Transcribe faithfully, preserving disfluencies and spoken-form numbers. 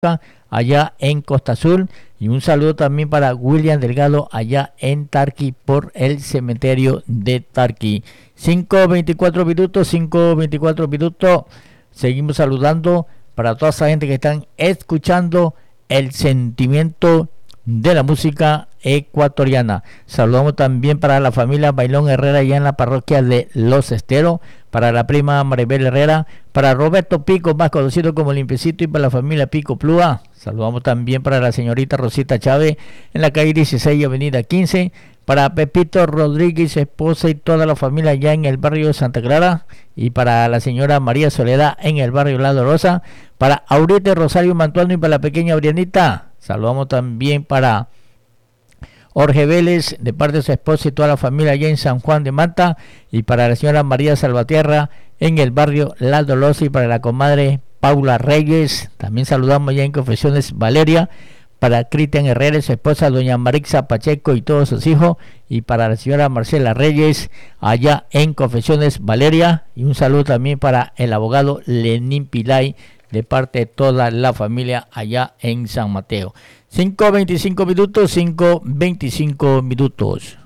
allá en Costa Azul, y un saludo también para William Delgado allá en Tarqui por el cementerio de Tarqui. cinco veinticuatro minutos, cinco veinticuatro minutos, seguimos saludando para toda esa gente que están escuchando el sentimiento de la música ecuatoriana. Saludamos también para la familia Bailón Herrera allá en la parroquia de Los Esteros, para la prima Maribel Herrera, para Roberto Pico, más conocido como Limpiecito, y para la familia Pico Plúa. Saludamos también para la señorita Rosita Chávez en la calle dieciséis, avenida quince, para Pepito Rodríguez, esposa, y toda la familia allá en el barrio de Santa Clara, y para la señora María Soledad en el barrio La Dolorosa, para Aurita Rosario Mantuano y para la pequeña Brianita. Saludamos también para Jorge Vélez, de parte de su esposa y toda la familia allá en San Juan de Mata, y para la señora María Salvatierra en el barrio La Dolorosa, y para la comadre Paula Reyes. También saludamos ya en Confesiones Valeria, para Cristian Herrera, su esposa doña Marixa Pacheco y todos sus hijos, y para la señora Marcela Reyes allá en Confesiones Valeria, y un saludo también para el abogado Lenín Pilay, de parte de toda la familia allá en San Mateo. cinco veinticinco minutos, cinco veinticinco minutos.